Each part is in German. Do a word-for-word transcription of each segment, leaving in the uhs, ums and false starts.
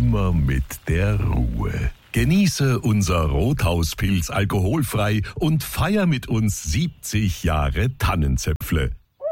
immer mit der Ruhe. Genieße unser Rothauspilz alkoholfrei und feier mit uns siebzig Jahre Tannenzäpfle.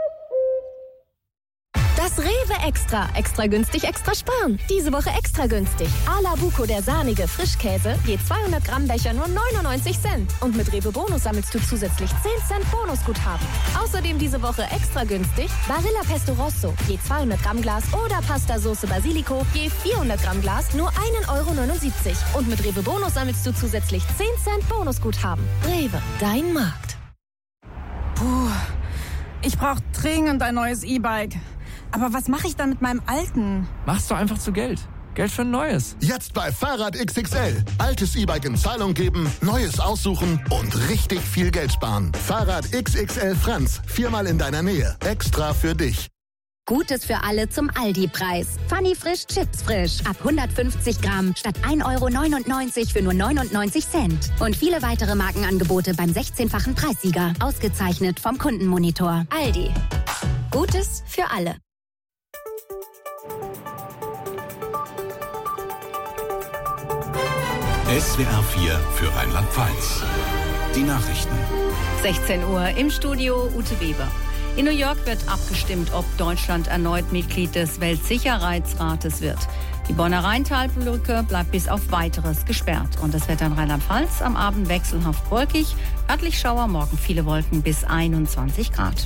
Das Rewe Extra. Extra günstig, extra sparen. Diese Woche extra günstig. A la Buco, der sahnige Frischkäse, je zweihundert Gramm Becher nur neunundneunzig Cent. Und mit Rewe Bonus sammelst du zusätzlich zehn Cent Bonusguthaben. Außerdem diese Woche extra günstig Barilla Pesto Rosso, je zweihundert Gramm Glas oder Pasta Sauce Basilico, je vierhundert Gramm Glas nur ein Euro neunundsiebzig. Und mit Rewe Bonus sammelst du zusätzlich zehn Cent Bonusguthaben. Rewe, dein Markt. Puh, ich brauche dringend ein neues E-Bike. Aber was mache ich dann mit meinem alten? Mach's doch einfach zu Geld. Geld für ein neues. Jetzt bei Fahrrad X X L. Altes E-Bike in Zahlung geben, neues aussuchen und richtig viel Geld sparen. Fahrrad X X L Franz. Viermal in deiner Nähe. Extra für dich. Gutes für alle zum Aldi-Preis. Funny Frisch Chips Frisch. Ab hundertfünfzig Gramm statt ein Euro neunundneunzig für nur neunundneunzig Cent. Und viele weitere Markenangebote beim sechzehnfachen Preissieger. Ausgezeichnet vom Kundenmonitor. Aldi. Gutes für alle. S W R vier für Rheinland-Pfalz. Die Nachrichten. sechzehn Uhr im Studio Ute Weber. In New York wird abgestimmt, ob Deutschland erneut Mitglied des Weltsicherheitsrates wird. Die Bonner Rheintalbrücke bleibt bis auf Weiteres gesperrt. Und das Wetter in Rheinland-Pfalz am Abend wechselhaft wolkig. Örtlich Schauer, morgen viele Wolken bis einundzwanzig Grad.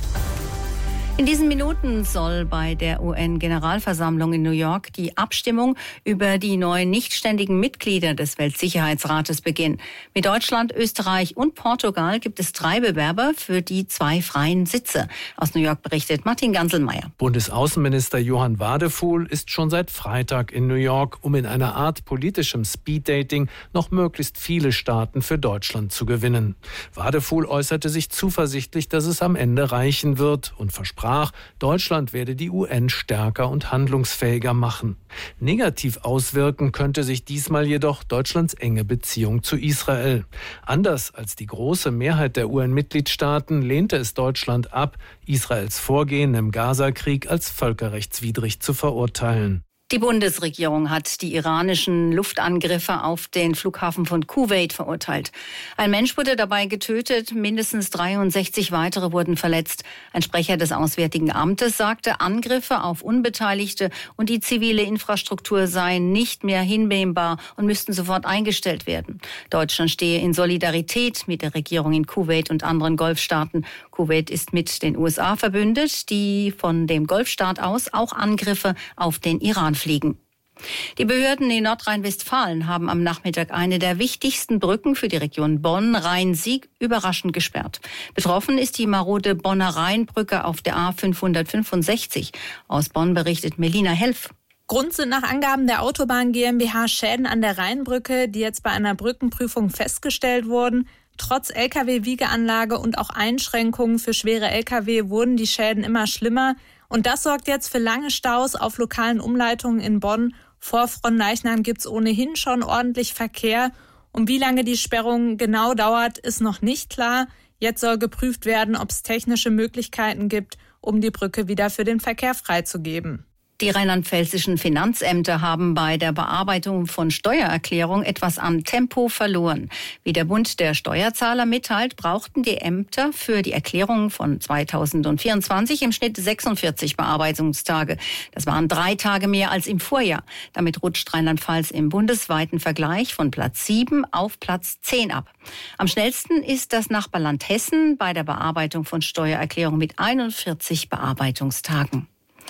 In diesen Minuten soll bei der U N-Generalversammlung in New York die Abstimmung über die neuen nichtständigen Mitglieder des Weltsicherheitsrates beginnen. Mit Deutschland, Österreich und Portugal gibt es drei Bewerber für die zwei freien Sitze. Aus New York berichtet Martin Ganselmeier. Bundesaußenminister Johann Wadefuhl ist schon seit Freitag in New York, um in einer Art politischem Speeddating noch möglichst viele Staaten für Deutschland zu gewinnen. Wadefuhl äußerte sich zuversichtlich, dass es am Ende reichen wird und versprach, Deutschland werde die U N stärker und handlungsfähiger machen. Negativ auswirken könnte sich diesmal jedoch Deutschlands enge Beziehung zu Israel. Anders als die große Mehrheit der U N-Mitgliedstaaten lehnte es Deutschland ab, Israels Vorgehen im Gaza-Krieg als völkerrechtswidrig zu verurteilen. Die Bundesregierung hat die iranischen Luftangriffe auf den Flughafen von Kuwait verurteilt. Ein Mensch wurde dabei getötet, mindestens dreiundsechzig weitere wurden verletzt. Ein Sprecher des Auswärtigen Amtes sagte, Angriffe auf Unbeteiligte und die zivile Infrastruktur seien nicht mehr hinnehmbar und müssten sofort eingestellt werden. Deutschland stehe in Solidarität mit der Regierung in Kuwait und anderen Golfstaaten. Kuwait ist mit den U S A verbündet, die von dem Golfstaat aus auch Angriffe auf den Iran fliegen. Die Behörden in Nordrhein-Westfalen haben am Nachmittag eine der wichtigsten Brücken für die Region Bonn-Rhein-Sieg überraschend gesperrt. Betroffen ist die marode Bonner Rheinbrücke auf der A fünfhundertfünfundsechzig. Aus Bonn berichtet Melina Helf. Grund sind nach Angaben der Autobahn GmbH Schäden an der Rheinbrücke, die jetzt bei einer Brückenprüfung festgestellt wurden. Trotz L K W-Wiegeanlage und auch Einschränkungen für schwere L K W wurden die Schäden immer schlimmer. Und das sorgt jetzt für lange Staus auf lokalen Umleitungen in Bonn. Vor Frohnleichnam gibt es ohnehin schon ordentlich Verkehr. Und wie lange die Sperrung genau dauert, ist noch nicht klar. Jetzt soll geprüft werden, ob es technische Möglichkeiten gibt, um die Brücke wieder für den Verkehr freizugeben. Die rheinland-pfälzischen Finanzämter haben bei der Bearbeitung von Steuererklärungen etwas an Tempo verloren. Wie der Bund der Steuerzahler mitteilt, brauchten die Ämter für die Erklärungen von zweitausendvierundzwanzig im Schnitt sechsundvierzig Bearbeitungstage. Das waren drei Tage mehr als im Vorjahr. Damit rutscht Rheinland-Pfalz im bundesweiten Vergleich von Platz sieben auf Platz zehn ab. Am schnellsten ist das Nachbarland Hessen bei der Bearbeitung von Steuererklärungen mit einundvierzig Bearbeitungstagen.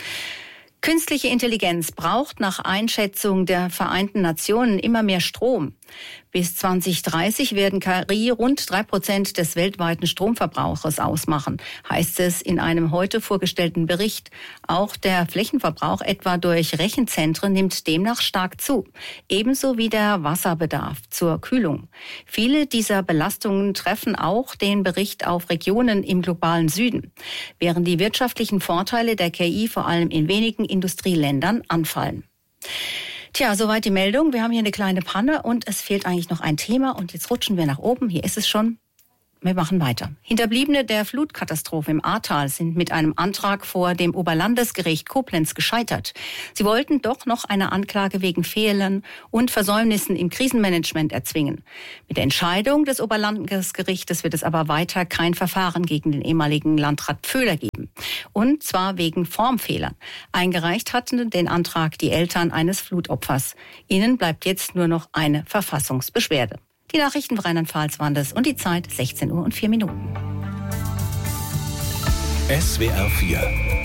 Künstliche Intelligenz braucht nach Einschätzung der Vereinten Nationen immer mehr Strom. Bis zwanzig dreißig werden K I rund drei Prozent des weltweiten Stromverbrauchs ausmachen, heißt es in einem heute vorgestellten Bericht. Auch der Flächenverbrauch etwa durch Rechenzentren nimmt demnach stark zu. Ebenso wie der Wasserbedarf zur Kühlung. Viele dieser Belastungen treffen auch den Bericht auf Regionen im globalen Süden, während die wirtschaftlichen Vorteile der K I vor allem in wenigen Industrieländern anfallen. Tja, soweit die Meldung. Wir haben hier eine kleine Panne und es fehlt eigentlich noch ein Thema. Und jetzt rutschen wir nach oben. Hier ist es schon. Wir machen weiter. Hinterbliebene der Flutkatastrophe im Ahrtal sind mit einem Antrag vor dem Oberlandesgericht Koblenz gescheitert. Sie wollten doch noch eine Anklage wegen Fehlern und Versäumnissen im Krisenmanagement erzwingen. Mit der Entscheidung des Oberlandesgerichtes wird es aber weiter kein Verfahren gegen den ehemaligen Landrat Pföhler geben. Und zwar wegen Formfehlern. Eingereicht hatten den Antrag die Eltern eines Flutopfers. Ihnen bleibt jetzt nur noch eine Verfassungsbeschwerde. Die Nachrichten von Rheinland-Pfalz waren das und die Zeit sechzehn Uhr und vier Minuten. S W R vier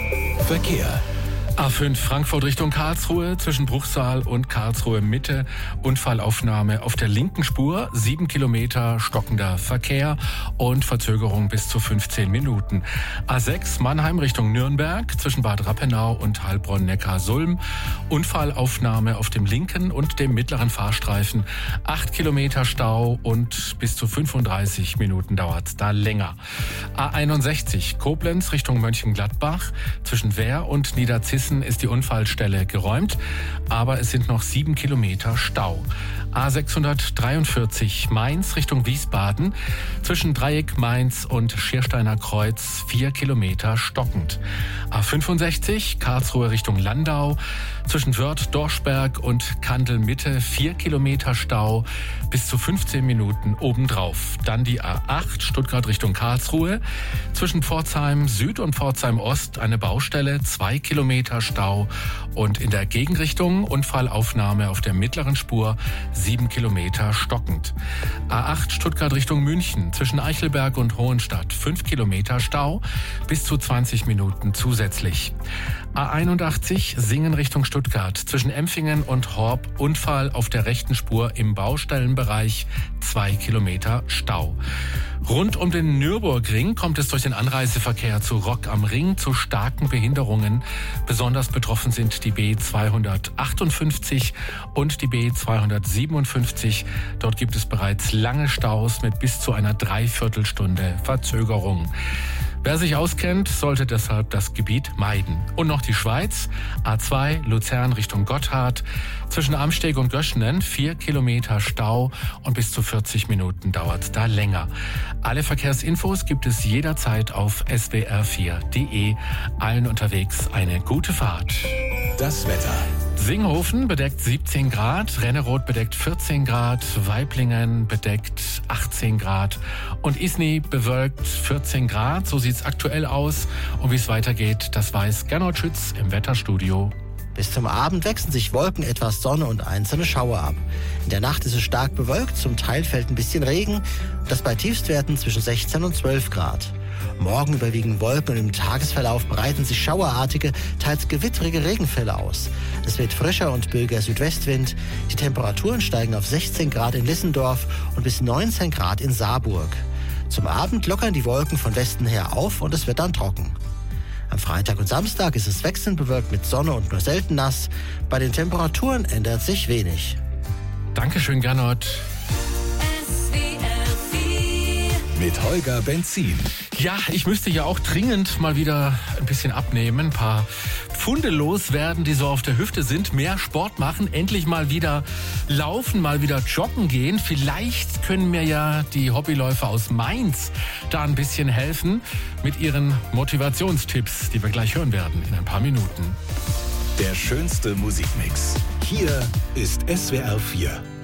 Verkehr. A fünf Frankfurt Richtung Karlsruhe zwischen Bruchsal und Karlsruhe Mitte. Unfallaufnahme auf der linken Spur. Sieben Kilometer stockender Verkehr und Verzögerung bis zu fünfzehn Minuten. A sechs Mannheim Richtung Nürnberg zwischen Bad Rappenau und Heilbronn-Neckar-Sulm. Unfallaufnahme auf dem linken und dem mittleren Fahrstreifen. Acht Kilometer Stau und bis zu fünfunddreißig Minuten dauert da länger. A einundsechzig Koblenz Richtung Mönchengladbach zwischen Wehr und Niederzissen ist die Unfallstelle geräumt, aber es sind noch sieben Kilometer Stau. A sechshundertdreiundvierzig Mainz Richtung Wiesbaden zwischen Dreieck Mainz und Schiersteiner Kreuz vier Kilometer stockend. A fünfundsechzig Karlsruhe Richtung Landau zwischen Wörth Dorschberg und Kandel Mitte vier Kilometer Stau bis zu fünfzehn Minuten obendrauf. Dann die A acht Stuttgart Richtung Karlsruhe zwischen Pforzheim Süd und Pforzheim Ost eine Baustelle, zwei Kilometer Stau und in der Gegenrichtung Unfallaufnahme auf der mittleren Spur sieben Kilometer stockend. A acht Stuttgart Richtung München zwischen Eichelberg und Hohenstadt fünf Kilometer Stau bis zu zwanzig Minuten zusätzlich. A einundachtzig Singen Richtung Stuttgart zwischen Empfingen und Horb Unfall auf der rechten Spur im Baustellenbereich zwei Kilometer Stau. Rund um den Nürburgring kommt es durch den Anreiseverkehr zu Rock am Ring zu starken Behinderungen. Besonders betroffen sind die B zweihundertachtundfünfzig und die B zweihundertsiebenundfünfzig. Dort gibt es bereits lange Staus mit bis zu einer Dreiviertelstunde Verzögerung. Wer sich auskennt, sollte deshalb das Gebiet meiden. Und noch die Schweiz. A zwei Luzern Richtung Gotthard. Zwischen Amsteg und Göschenen vier Kilometer Stau und bis zu vierzig Minuten dauert da länger. Alle Verkehrsinfos gibt es jederzeit auf s w r vier punkt d e. Allen unterwegs eine gute Fahrt. Das Wetter. Singhofen bedeckt siebzehn Grad, Renneroth bedeckt vierzehn Grad, Weiblingen bedeckt achtzehn Grad und Isny bewölkt vierzehn Grad. So sieht's aktuell aus. Und wie es weitergeht, das weiß Gernot Schütz im Wetterstudio. Bis zum Abend wechseln sich Wolken, etwas Sonne und einzelne Schauer ab. In der Nacht ist es stark bewölkt, zum Teil fällt ein bisschen Regen. Das bei Tiefstwerten zwischen sechzehn und zwölf Grad. Morgen überwiegen Wolken und im Tagesverlauf breiten sich schauerartige, teils gewittrige Regenfälle aus. Es wird frischer und böiger Südwestwind. Die Temperaturen steigen auf sechzehn Grad in Lissendorf und bis neunzehn Grad in Saarburg. Zum Abend lockern die Wolken von Westen her auf und es wird dann trocken. Am Freitag und Samstag ist es wechselnd bewölkt mit Sonne und nur selten nass. Bei den Temperaturen ändert sich wenig. Dankeschön, Gernot. Mit Holger Benzin. Ja, ich müsste ja auch dringend mal wieder ein bisschen abnehmen, ein paar Pfunde loswerden, die so auf der Hüfte sind, mehr Sport machen, endlich mal wieder laufen, mal wieder joggen gehen. Vielleicht können mir ja die Hobbyläufer aus Mainz da ein bisschen helfen mit ihren Motivationstipps, die wir gleich hören werden in ein paar Minuten. Der schönste Musikmix. Hier ist S W R vier.